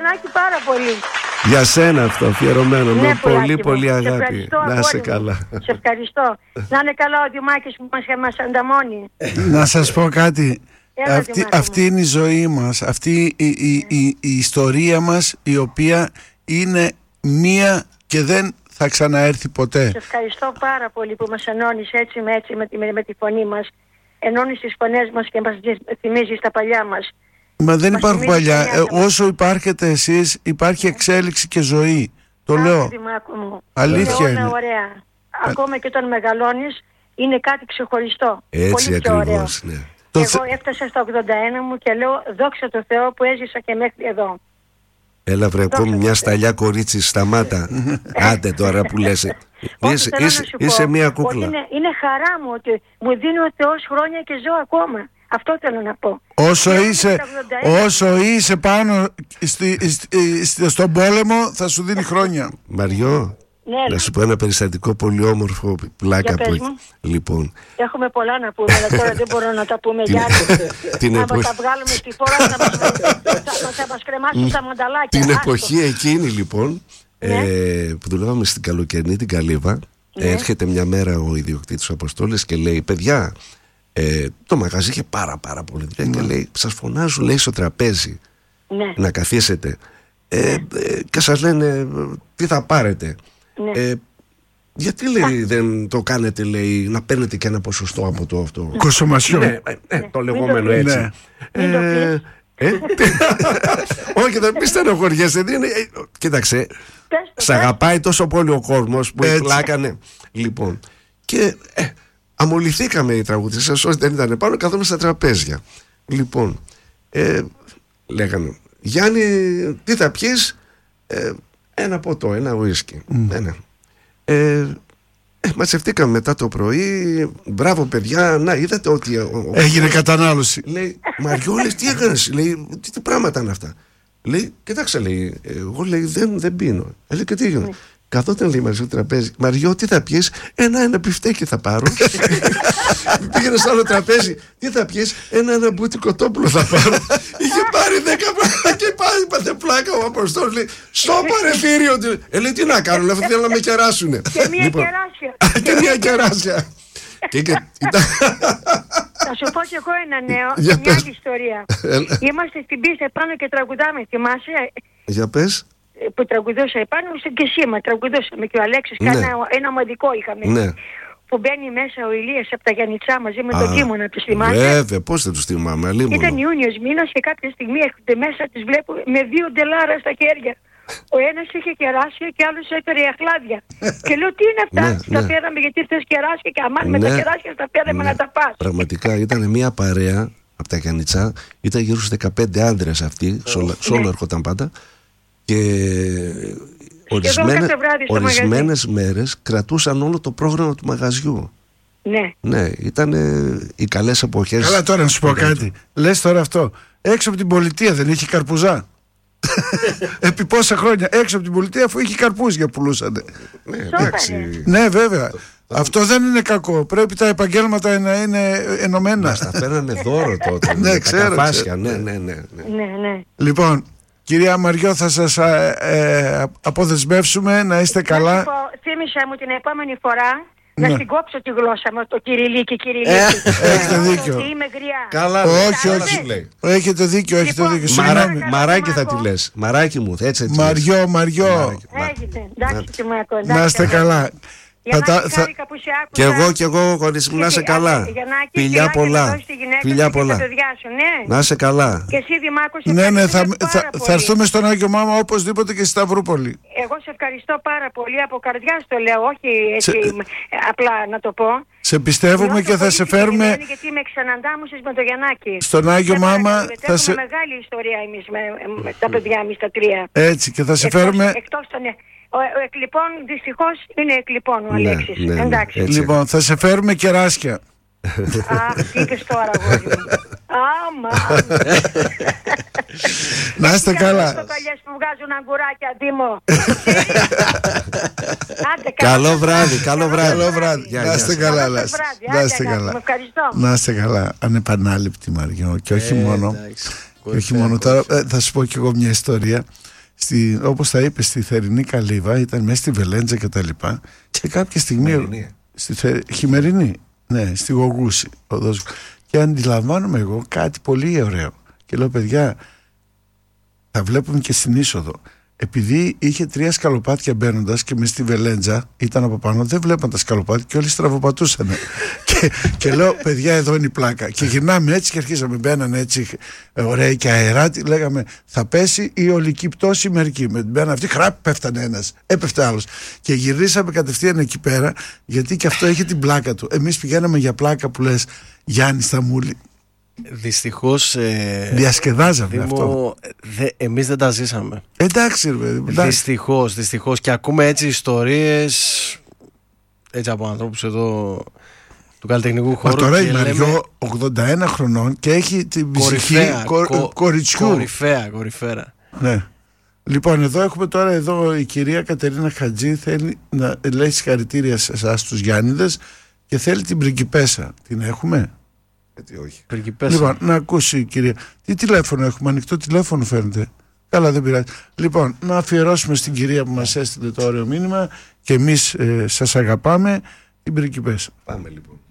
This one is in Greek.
Γιαννάκη πάρα πολύ. Για σένα αυτό αφιερωμένο, με πολύ μου. πολύ αγάπη. Να είσαι καλά. Σε ευχαριστώ. Να είναι καλά ο Δημάκης που μας ανταμώνει. Να σας πω κάτι. Έλα, αυτή είναι η ζωή μας. Αυτή η ιστορία μας, η οποία είναι μία και δεν θα ξαναέρθει ποτέ. Σε ευχαριστώ πάρα πολύ που μας ενώνεις έτσι με τη φωνή μας. Ενώνεις τις φωνές μας και μας θυμίζεις τα παλιά μας. Μα δεν υπάρχουν παλιά. Όσο υπάρχετε εσείς, υπάρχει εξέλιξη και ζωή. Το λέω. Αλήθεια είναι. Όλα ωραία. Ακόμα και όταν μεγαλώνεις είναι κάτι ξεχωριστό. Έτσι πολύ πιο ωραίο. Ναι. Εγώ έφτασα στα 81 μου και λέω δόξα τω Θεώ που έζησα και μέχρι εδώ. Έλα βρε, ακόμη μια σταλιά κορίτσι, σταμάτα. Άντε τώρα που λες. Είσαι μια κούκλα. Είναι χαρά μου ότι μου δίνει ο Θεός χρόνια και ζω ακόμα. Αυτό θέλω να πω. Όσο είσαι πάνω στον πόλεμο θα σου δίνει χρόνια. Μαριό, να σου πω ένα περιστατικό πολύ όμορφο, πλάκα που έχει. Λοιπόν, έχουμε πολλά να πούμε, αλλά τώρα δεν μπορώ να τα πούμε για άλλη. Αν τα βγάλουμε στη φόρα θα μας κρεμάσουν τα μανταλάκια. Την εποχή εκείνη λοιπόν που δουλεύαμε στην Καλοκαιρινή την Καλύβα, έρχεται μια μέρα ο ιδιοκτήτης Αποστόλης και λέει: παιδιά, το μαγαζί είχε πάρα πολύ δουλειά και λέει: σας φωνάζουν, λέει, στο τραπέζι να καθίσετε και σας λένε τι θα πάρετε. Γιατί, λέει, δεν το κάνετε, λέει, να παίρνετε και ένα ποσοστό από το αυτό κοσομασιό, το λεγόμενο έτσι. Όχι, δεν μη στενοχωριέσαι. Κοίταξε, σ' αγαπάει τόσο πολύ ο κόσμος που πλάκανε. Λοιπόν, και αμολυθήκαμε οι τραγουδιστές, όσοι δεν ήταν πάνω, καθόμαστε στα τραπέζια. Λοιπόν, λέγανε: Γιάννη, τι θα πιείς? Ένα ποτό, ένα ουίσκι. Μαζευτήκαμε μετά το πρωί. Μπράβο παιδιά, να είδατε ότι έγινε κατανάλωση. Λέει: Μαριό, λες, τι έκανες? Λέει: τι πράγματα είναι αυτά? Λέει: κοιτάξτε, λέει, εγώ, λέει, δεν πίνω. Λέει: και τι έγινε? Καθόταν, λέει, μαζί στο τραπέζι. Μαριό, τι θα πιείς? Ένα μπιφτέκι θα πάρω. Πήγαινε στο άλλο τραπέζι. Τι θα πιείς? Ένα μπούτι κοτόπουλο θα πάρω. Είχε πάρει 10 πράγματα και πάλι πάθε πλάκα ο Αποστόλης. Λέει: στο παρεθύριο. Λέει: τι να κάνω, λέει, θέλω να με κεράσουνε. Και μία κεράσια. Και μία κεράσια. Θα σου πω κι εγώ ένα νέο, μια άλλη ιστορία. Είμαστε στην πίστα πάνω και τραγουδάμε, θυμάσαι? Για πες. Που τραγουδούσα επάνω και σήμα, τραγουδούσαμε και ο Αλέξης, ένα ομαδικό είχαμε. Ναι. Που μπαίνει μέσα ο Ηλίας από τα Γιαννιτσά μαζί με τον Κίμωνα, τους θυμάσαι? Βέβαια, πώς δεν τους θυμάμαι, αλίμονο. Ήταν Ιούνιος μήνας και κάποια στιγμή έρχονται μέσα, τις βλέπω με 2 ντελάρα στα χέρια. Ο ένας είχε κεράσια και άλλος έφερε αχλάδια. Και λέω: τι είναι αυτά? Τα πέραμε γιατί θες κεράσια και αμάν με τα κεράσια τα πέραμε να τα πας. Πραγματικά ήταν μια παρέα από τα Γιαννιτσά, ήταν γύρω στους 15 άνδρες αυτοί, σ' όλο έρχονταν πάντα. Και ορισμένες μέρες κρατούσαν όλο το πρόγραμμα του μαγαζιού. Ναι, ήταν οι καλές εποχές. Καλά, τώρα να σου πω κάτι. Λες τώρα αυτό. Έξω από την πολιτεία δεν είχε καρπουζά? Επί πόσα χρόνια έξω από την πολιτεία, αφού είχε καρπούζια πουλούσανε. Ναι, εντάξει. Ναι, βέβαια. Αυτό δεν είναι κακό. Πρέπει τα επαγγέλματα να είναι ενωμένα. Μας τα φέρνανε δώρο τότε. Ναι, ξέρω. Ναι. Λοιπόν, κυρία Μαριό, θα σας αποδεσμεύσουμε να είστε καλά. Θύμισα μου την επόμενη φορά να την κόψω τη γλώσσα με το κυριλίκι. Έχετε δίκιο. Είμαι γριά. Καλά, όχι. Έχετε δίκιο. Μαράκι θα τη λες. Μαράκι μου, έτσι. Μαριό. Έχετε. Εντάξει, τι μου ακούω. Να είστε καλά. Και εγώ, κορίτσι μου, να είσαι καλά. Φιλιά πολλά. Να είσαι καλά. Και εσύ, Δημάκο, ναι, θα έρθουμε στον Άγιο Μάμα οπωσδήποτε και στη Σταυρούπολη. Εγώ σε ευχαριστώ πάρα πολύ από καρδιάς το λέω, όχι έτσι απλά να το πω. Σε πιστεύουμε και θα σε φέρουμε. Γιατί με ξαναντάμωσες με το Γιαννάκη. Στον Άγιο Μάμα θα σε. Έχουμε μεγάλη ιστορία εμείς με τα παιδιά εμείς τα τρία. Έτσι, και θα σε φέρουμε. Εκτός των. Λοιπόν, δυστυχώς είναι εκλειπών ο Αλέξης. Εντάξει. Λοιπόν, θα σε φέρουμε κεράσια. Αχ, τι είπες τώρα, αγόρι μου. Άμα. Να είστε καλά. Στο παλιές που βγάζουν αγκουράκια, Δήμο. Καλό βράδυ. Να είστε καλά. Να είστε καλά. Ανεπανάληπτη, Μαριό. Και όχι μόνο. Τώρα θα σου πω κι εγώ μια ιστορία. όπως θα είπε, στη Θερινή Καλύβα, ήταν μέσα στη Βελέντζα και τα λοιπά, και κάποια στιγμή χειμερινή, ναι, στη Γογούση οδός, και αντιλαμβάνομαι εγώ κάτι πολύ ωραίο και λέω, παιδιά, θα βλέπουμε και στην είσοδο, επειδή είχε 3 σκαλοπάτια μπαίνοντας και μες στη Βελέντζα ήταν από πάνω, δεν βλέπαν τα σκαλοπάτια και όλοι στραβοπατούσαν. και λέω, παιδιά, εδώ είναι η πλάκα. Και γυρνάμε έτσι και αρχίσαμε, μπαίνανε έτσι ωραίοι και αεράτη, λέγαμε, θα πέσει η ολική πτώση μερική. Με την μπαίνα αυτή, χράπ, πέφτανε ένας, έπεφτε άλλος. Και γυρίσαμε κατευθείαν εκεί πέρα, γιατί και αυτό είχε την πλάκα του. Εμείς πηγαίναμε για πλάκα που λες, Γιάννη Σταμούλη. Δυστυχώς διασκεδάζαμε αυτό. Εμείς δεν τα ζήσαμε. Εντάξει, δυστυχώς. Και ακούμε έτσι ιστορίες έτσι από ανθρώπους εδώ του καλλιτεχνικού χώρου. Μα τώρα η Μαριό 81 χρονών και έχει την ψυχή κοριτσιού. Κορυφαία. Ναι. Λοιπόν, εδώ έχουμε τώρα η κυρία Κατερίνα Χατζή, θέλει να λέει συγχαρητήρια σε εσάς τους Γιάννηδες και θέλει την πριγκιπέσα. Την έχουμε? Γιατί όχι. Λοιπόν, να ακούσει η κυρία. Τι τηλέφωνο έχουμε? Ανοιχτό τηλέφωνο φαίνεται. Καλά, δεν πειράζει. Λοιπόν, να αφιερώσουμε στην κυρία που μας έστειλε το ωραίο μήνυμα και εμείς σας αγαπάμε, την πριγκιπέσα. Πάμε λοιπόν.